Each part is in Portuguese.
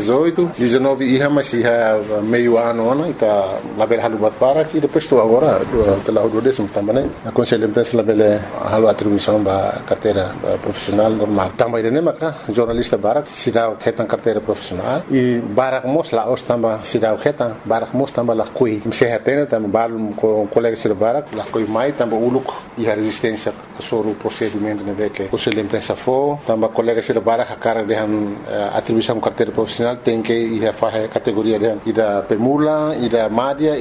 18, 19 iha mas iha meio ano ita label halu buat barak e depois tu agora telah 20 também a conselho imprensa label halu atribuição ba carteira profissional normal também irene maka jornalista barak sidau ketan carteira profissional e barak mos la os tamba sidau ketan barak mos tamba la kui msehatena tamba balum com colega sir barak la kui mai tamba uluk iha resistência sobre o procedimento ne que conselho imprensa fo tamba colega sir barak a cara de atribuição carteira profissional tem que ir a fazer categoria de ida permula ida média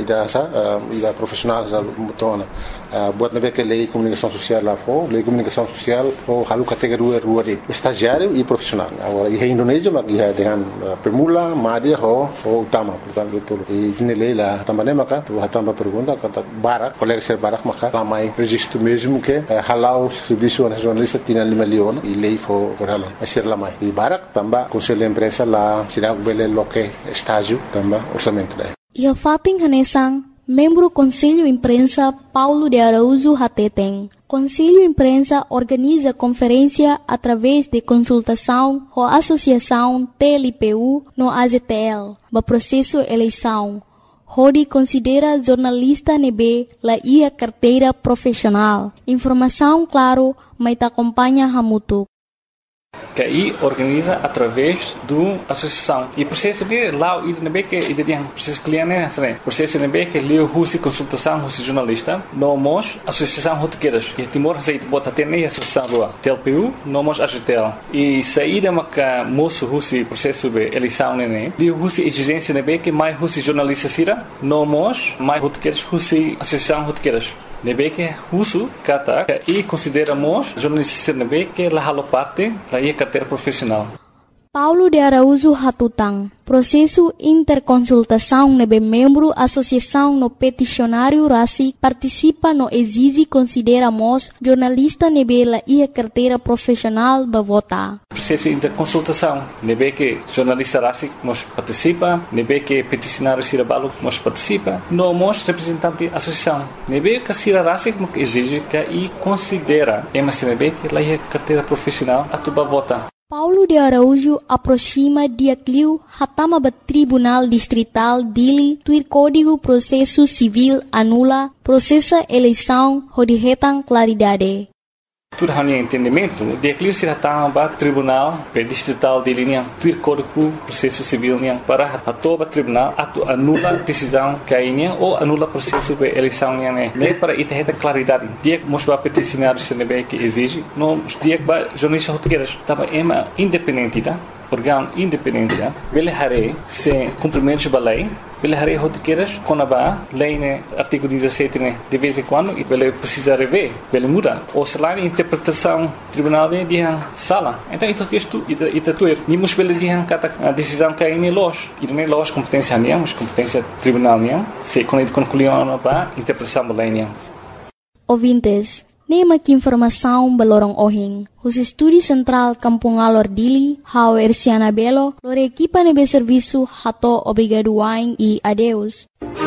ida profissional za mutona buat nabe que lei comunicação social lá for lei comunicação social for halu categoria rua de estagiário e profissional agora em Indonésia mas ia dengan permula média ou utama portanto tudo e nele lá também maka tu hatamba pergunta kata barak colega ser barak maka ramai registro mesmo que halau serviço nacionalista tinha 5 milhões e lei for halau ser lamai e barak tamba conselho imprensa lá sirag bele loke estágio tamba orçamento daí ia fating hanesang membro Conselho Imprensa Paulo de Araújo Hateteng. Conselho Imprensa organiza conferência através de consultação com a Associação TLPU no AZTL, no processo eleição. Rodi considera jornalista nebe la ia carteira profissional. Informação claro, mas te acompanha hamutuk. Que aí organiza através do associação e processo de lá o IDNB que tem processo cliente né processo IDNB que leu russo consultação russo jornalista nomos associação rotequeiras que Timor aceita bota até nem associação rua TLPU nomos AGTL e saída maca moço russo processo de eleição né leu russo exigência IDNB que mais russo jornalista sira nomos mais rotequeiras russo associação rotequeiras nebe que russo kata e consideramos jornalistas nebe que la halo parte da carteira profissional. Paulo de Araújo Hatutang, processo interconsultação nebe membro associação no peticionário RACI participa no exige consideramos jornalista nebe la ia carteira profissional ba vota. Processo interconsultação nebe que jornalista RACI nos participa, nebe que peticionário Cirabalo nos participa, nomos representante associação nebe que Cira RACI exige que e considera nebe que la ia carteira profissional atuba vota. Paulo de Araújo aproxima dia cliu hatama ba Tribunal Distrital Dili tuir Código Processo Civil anula processa eleição rodihetang claridade. Tudo hanya entendimento dia cliu se hatama ba Tribunal Distrital Dili niang tuir Código Processo Civil niang para atoba tribunal atu anula decisão kainya ou anula processo de eleição niang ne para itaheta claridade dia mosba peticionário se nebe que exige no dia ba jornalista rotequeiras tava ema independente tá órgão independente ele hare se cumprimentos da lei ele hare rotequeiras conaba lei né artigo 17 né de vez em quando e ele precisa rever ele muda ou se lá interpretação tribunal de sala então isto tuer ni mos ele dia kata a decisão que aí los e nem los competência nem mas competência tribunal nem se quando concluiu para interpretação da lei nem ouvintes nema que informação balorong ohing. Os estúdios central Kampung Alor Dili, Hau Ersiana Belo, lore equipa nebe serviço hato obrigado wain e adeus.